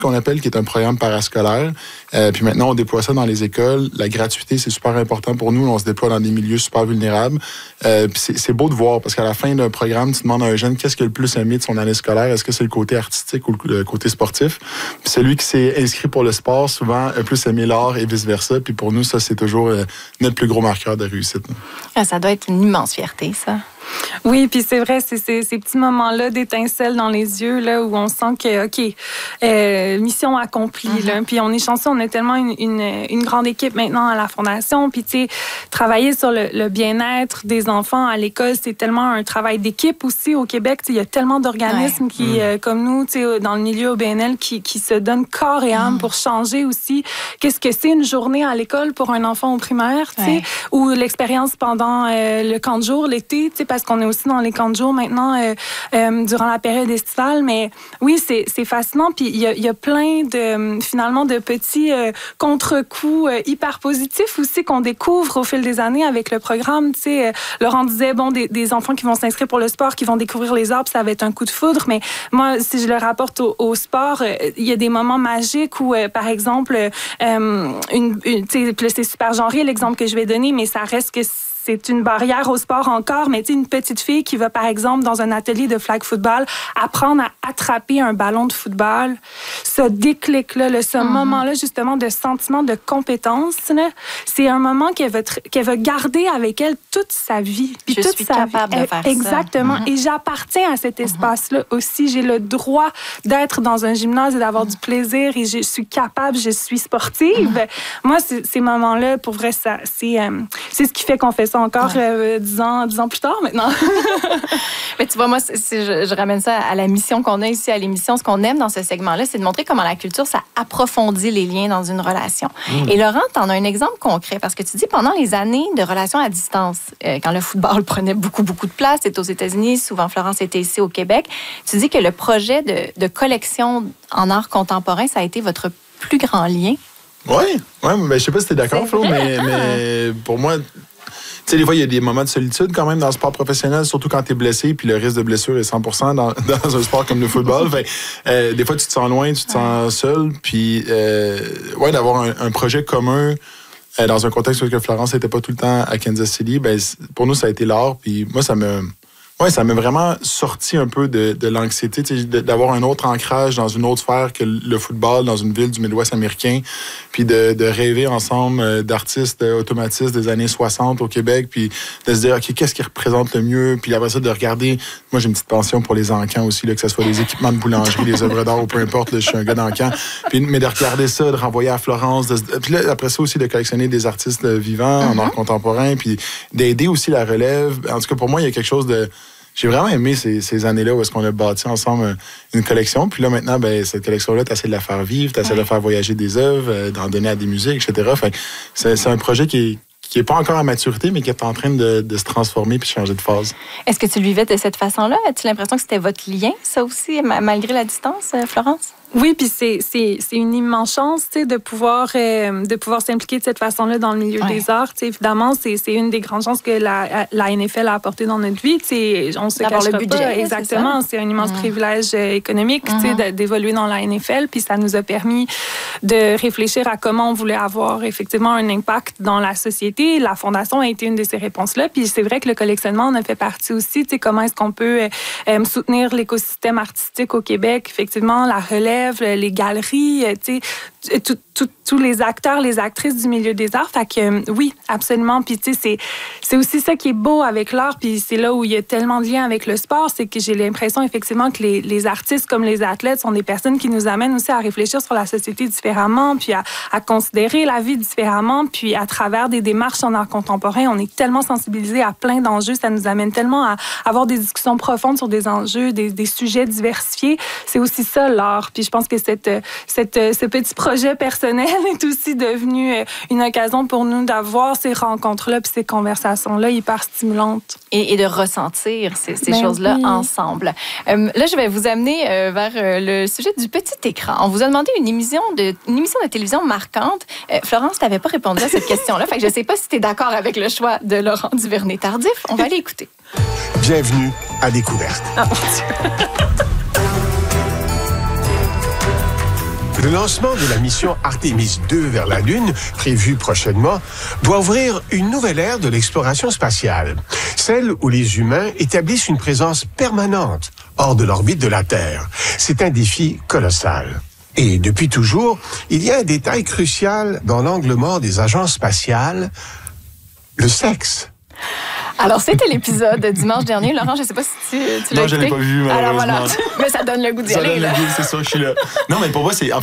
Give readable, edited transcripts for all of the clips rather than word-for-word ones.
qu'on appelle, qui est un programme parascolaire. Puis maintenant, on déploie ça dans les écoles. La gratuité, c'est super important pour nous. On se déploie dans des milieux super vulnérables. Puis c'est beau de voir, parce qu'à la fin d'un programme, tu demandes à un jeune qu'est-ce qu'il a le plus aimé de son année scolaire. Est-ce que c'est le côté artistique ou le côté sportif? Puis celui qui s'est inscrit pour le sport, souvent, a plus aimé l'art et vice-versa. Puis pour nous, ça, c'est toujours notre plus gros marqueur de réussite. Ça doit être une immense fierté, ça. Oui, puis c'est vrai, c'est ces petits moments-là d'étincelles dans les yeux, là, où on sent que, OK, mission accomplie. Là. Puis on est chanceux, on a tellement une grande équipe maintenant à la Fondation. Puis, tu sais, travailler sur le bien-être des enfants à l'école, c'est tellement un travail d'équipe aussi au Québec. Il y a tellement d'organismes qui, comme nous, tu sais, dans le milieu OBNL, qui se donnent corps et âme pour changer aussi qu'est-ce que c'est une journée à l'école pour un enfant au primaire, tu sais, ou l'expérience pendant le camp de jour, l'été, tu sais, parce qu'on est aussi dans les camps de jour maintenant durant la période estivale. Mais oui, c'est fascinant. Puis il y a plein finalement de petits contre-coups hyper positifs aussi qu'on découvre au fil des années avec le programme. Tu sais, Laurent disait, bon, des enfants qui vont s'inscrire pour le sport, qui vont découvrir les arts, ça va être un coup de foudre. Mais moi, si je le rapporte au sport, il y a des moments magiques où, par exemple, c'est super genré l'exemple que je vais donner, mais ça reste que c'est une barrière au sport encore, mais tu sais, une petite fille qui va, par exemple, dans un atelier de flag football, apprendre à attraper un ballon de football, ce déclic-là, ce moment-là, justement, de sentiment de compétence, là, c'est un moment qu'elle va garder avec elle toute sa vie. Puis je suis capable de faire ça. Exactement. Et j'appartiens à cet espace-là aussi. J'ai le droit d'être dans un gymnase et d'avoir du plaisir, et je suis capable, je suis sportive. Moi, ces moments-là, pour vrai, c'est ce qui fait qu'on fait ça encore 10 ans plus tard maintenant. Mais tu vois, moi, je ramène ça à la mission qu'on a ici à l'émission. Ce qu'on aime dans ce segment-là, c'est de montrer comment la culture, ça approfondit les liens dans une relation. Et Laurent, t'en as un exemple concret, parce que tu dis, pendant les années de relations à distance, quand le football prenait beaucoup de place, c'était aux États-Unis, souvent Florence était ici au Québec, tu dis que le projet de collection en art contemporain, ça a été votre plus grand lien. Oui, mais je sais pas si t'es d'accord, Flo, mais pour moi, tu sais, des fois, il y a des moments de solitude quand même dans le sport professionnel, surtout quand tu es blessé, puis le risque de blessure est 100% dans un sport comme le football. Fait, des fois, tu te sens loin, tu te sens seul, puis d'avoir un projet commun dans un contexte où Florence n'était pas tout le temps à Kansas City, ben, pour nous, ça a été l'art, puis moi, ça m'a vraiment sorti un peu de l'anxiété, d'avoir un autre ancrage dans une autre sphère que le football, dans une ville du Midwest américain, puis de rêver ensemble d'artistes automatistes des années 60 au Québec, puis de se dire, OK, qu'est-ce qui représente le mieux? Puis après ça, de regarder, moi j'ai une petite pension pour les encans aussi, là, que ce soit les équipements de boulangerie, les œuvres d'art ou peu importe, là, je suis un gars d'encan. Mais de regarder ça, de renvoyer à Florence, puis là, après ça aussi, de collectionner des artistes vivants en art contemporain, puis d'aider aussi la relève. En tout cas, pour moi, il y a quelque chose de... J'ai vraiment aimé ces années-là où est-ce qu'on a bâti ensemble une collection. Puis là, maintenant, ben, cette collection-là, tu essaies de la faire vivre, tu essaies de faire voyager des œuvres, d'en donner à des musées, etc. Fait que c'est un projet qui est pas encore à maturité, mais qui est en train de se transformer puis changer de phase. Est-ce que tu le vivais de cette façon-là? As-tu l'impression que c'était votre lien, ça aussi, malgré la distance, Florence? Oui, puis c'est une immense chance, tu sais, de pouvoir s'impliquer de cette façon-là dans le milieu des arts. Tu sais, évidemment, c'est une des grandes chances que la NFL a apporté dans notre vie. Tu sais, on se cachera le budget, pas. Exactement, c'est un immense privilège économique, tu sais, d'évoluer dans la NFL. Puis ça nous a permis de réfléchir à comment on voulait avoir effectivement un impact dans la société. La Fondation a été une de ces réponses-là. Puis c'est vrai que le collectionnement en a fait partie aussi. Tu sais, comment est-ce qu'on peut soutenir l'écosystème artistique au Québec? Effectivement, la relève, les galeries, tu sais, tous les acteurs, les actrices du milieu des arts. Fait que oui, absolument. Puis tu sais, c'est aussi ça qui est beau avec l'art. Puis c'est là où il y a tellement de liens avec le sport, c'est que j'ai l'impression effectivement que les artistes comme les athlètes sont des personnes qui nous amènent aussi à réfléchir sur la société différemment, puis à considérer la vie différemment. Puis à travers des démarches en art contemporain, on est tellement sensibilisés à plein d'enjeux. Ça nous amène tellement à avoir des discussions profondes sur des enjeux, des sujets diversifiés. C'est aussi ça l'art. Puis je pense que ce petit projet personnel est aussi devenu une occasion pour nous d'avoir ces rencontres-là puis ces conversations-là hyper stimulantes. Et de ressentir ces choses-là ensemble. Là, je vais vous amener vers le sujet du petit écran. On vous a demandé une émission de télévision marquante. Florence, tu n'avais pas répondu à cette question-là. Fait que je ne sais pas si tu es d'accord avec le choix de Laurent Duvernay-Tardif. On va aller écouter. Bienvenue à Découverte. Oh mon Dieu! Le lancement de la mission Artemis 2 vers la Lune, prévu prochainement, doit ouvrir une nouvelle ère de l'exploration spatiale, celle où les humains établissent une présence permanente hors de l'orbite de la Terre. C'est un défi colossal. Et depuis toujours, il y a un détail crucial dans l'angle mort des agences spatiales, le sexe. Alors, c'était l'épisode de dimanche dernier. Laurent, je ne sais pas si tu l'as écouté. Non, je ne l'ai pas vu, malheureusement. Alors voilà, mais ça donne le goût d'y aller. Ça donne le goût, c'est sûr que je suis là. Non, mais pour moi, c'est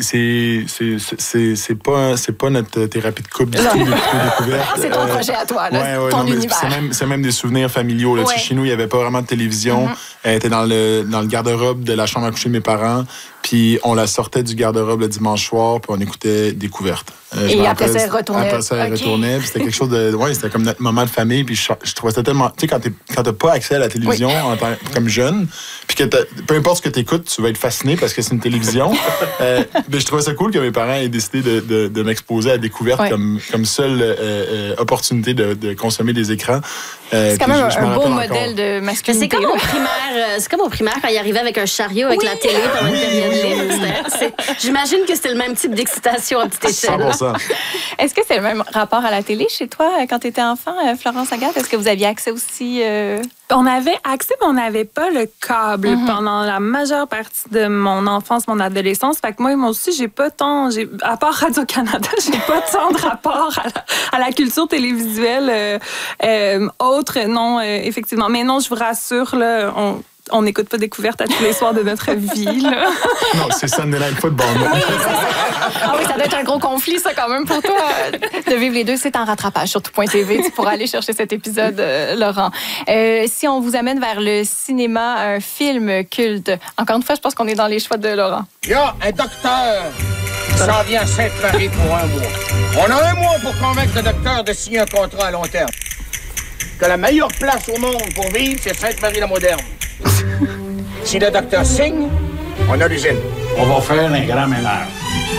pas notre thérapie de couple du tout, de découverte. C'est ton projet à toi, là, ouais, ton non, univers. C'est même des souvenirs familiaux. Là. Ouais. Chez nous, il n'y avait pas vraiment de télévision. Elle était dans le garde-robe de la chambre à coucher de mes parents. Puis on la sortait du garde-robe le dimanche soir, puis on écoutait Découverte. Et après ça, elle retournait. Après ça, elle retournait. Puis c'était quelque chose de... Ouais, c'était comme notre moment de famille. Puis je trouvais ça tellement... Tu sais, quand t'as pas accès à la télévision comme jeune, puis que peu importe ce que t'écoutes, tu vas être fasciné parce que c'est une télévision. Mais je trouvais ça cool que mes parents aient décidé de m'exposer à Découverte comme seule opportunité de consommer des écrans. C'est quand même un beau modèle de masculinité. C'est comme au primaire quand il arrivait avec un chariot avec la télé pendant une période libre. J'imagine que c'était le même type d'excitation à petite échelle. 100%. Est-ce que c'est le même rapport à la télé chez toi quand tu étais enfant, Florence Agathe? Est-ce que vous aviez accès aussi... On avait accès, mais on n'avait pas le câble pendant la majeure partie de mon enfance, mon adolescence. Fait que moi aussi, j'ai pas tant... À part Radio-Canada, j'ai pas tant de rapport à la culture télévisuelle autre, non, effectivement. Mais non, je vous rassure, là, on n'écoute pas Découverte à tous les soirs de notre vie. Là. Non, c'est Sunday Night Football. Ah oui, ça doit être un gros conflit, ça, quand même, pour toi, de vivre les deux. C'est en rattrapage sur tout.tv. Tu pourras aller chercher cet épisode, Laurent. Si on vous amène vers le cinéma, un film culte, encore une fois, je pense qu'on est dans les choix de Laurent. Il y a un docteur qui s'en vient à Sainte-Marie pour un mois. On a un mois pour convaincre le docteur de signer un contrat à long terme. Que la meilleure place au monde pour vivre, c'est Sainte-Marie-la-Moderne. Si le docteur signe, on a l'usine. On va faire un grand ménage.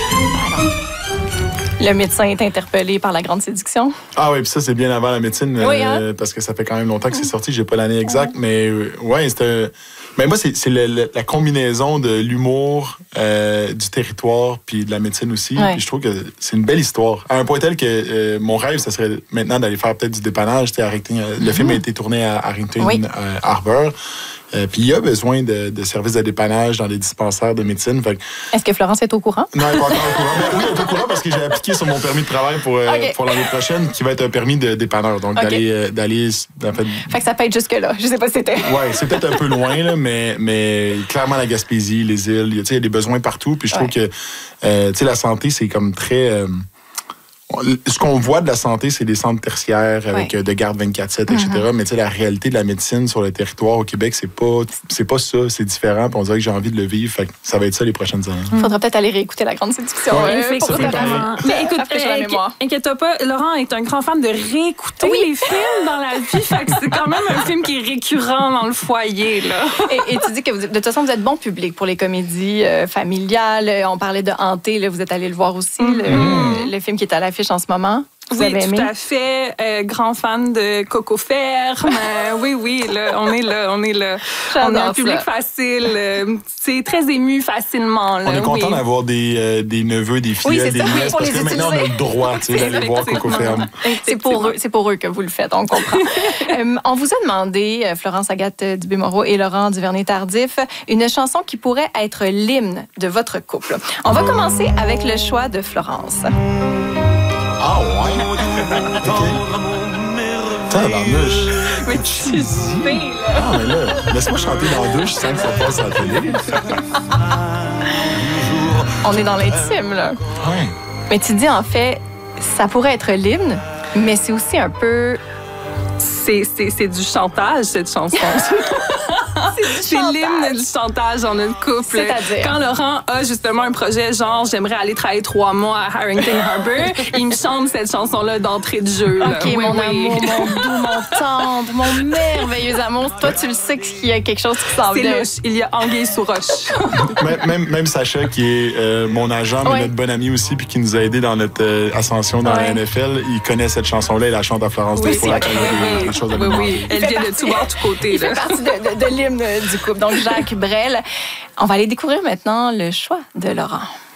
Le médecin est interpellé par la grande séduction. Ah oui, puis ça, c'est bien avant la médecine, parce que ça fait quand même longtemps que c'est sorti. J'ai pas l'année exacte, mais ouais, c'était... Mais moi, c'est la combinaison de l'humour, du territoire, puis de la médecine aussi. Ouais. Puis je trouve que c'est une belle histoire. À un point tel que mon rêve, ça serait maintenant d'aller faire peut-être du dépannage. À Harrington, le film a été tourné à Harrington Harbour. Puis il y a besoin de services de dépannage dans les dispensaires de médecine. Est-ce que Florence est au courant? Non, elle n'est pas encore au courant. Mais oui, elle est au courant parce que j'ai appliqué sur mon permis de travail pour l'année prochaine, qui va être un permis de dépanneur. Donc, d'aller en fait... Fait que ça peut être jusque-là. Je sais pas si c'était... Oui, c'est peut-être un peu loin, là, mais clairement, la Gaspésie, les îles, il y a des besoins partout. Puis je trouve que la santé, c'est comme très... ce qu'on voit de la santé, c'est des centres tertiaires avec de garde 24/7, etc. Mais tu sais, la réalité de la médecine sur le territoire au Québec, c'est pas ça, c'est différent. Puis on dirait que j'ai envie de le vivre. Fait que ça va être ça les prochaines années. Il faudra peut-être aller réécouter La Grande Séduction. Mais écoute, inquiète-toi pas, Laurent est un grand fan de réécouter les films dans la vie. Fait que c'est quand même un film qui est récurrent dans le foyer, là. Et tu dis que de toute façon, vous êtes bon public pour les comédies familiales. On parlait de Hanté, là, vous êtes allé le voir aussi, le film qui est à l'affiche en ce moment. Vous avez aimé? Tout à fait. Grand fan de Coco Ferme. Oui, là, on est là. On est un public facile. C'est très ému facilement. Là, on est content d'avoir des neveux, des filles, des nièces, parce que maintenant, on a le droit d'aller voir Coco Ferme. C'est pour eux que vous le faites, on comprend. On vous a demandé, Florence Agathe Dubé-Moreau et Laurent Duvernay-Tardif, une chanson qui pourrait être l'hymne de votre couple. On va commencer avec le choix de Florence. Ah ouais? Tabarnouche. Mais tu sais, là. Ah, mais là, laisse-moi chanter dans la douche sans que ça passe à la télé. On est dans l'intime, là. Ouais. Mais tu dis, en fait, ça pourrait être l'hymne, mais c'est aussi un peu... C'est du chantage, cette chanson. C'est l'hymne du chantage dans notre couple. C'est-à-dire? Quand Laurent a justement un projet genre « J'aimerais aller travailler 3 mois à Harrington Harbour », il me chante cette chanson-là d'entrée de jeu. OK, oui, mon amour, mon doux, mon tendre, mon merveilleux amour. Toi, tu le sais qu'il y a quelque chose qui s'en C'est vient. louche. Il y a anguille sous roche. Même Sacha, qui est mon agent, mais notre bon ami aussi, puis qui nous a aidés dans notre ascension dans la NFL, il connaît cette chanson-là et la chante à Florence des fois. Oui. Elle vient de tout bord, tout côté. Il fait partie de l'hymne du couple. Donc, Jacques Brel. On va aller découvrir maintenant le choix de Laurent.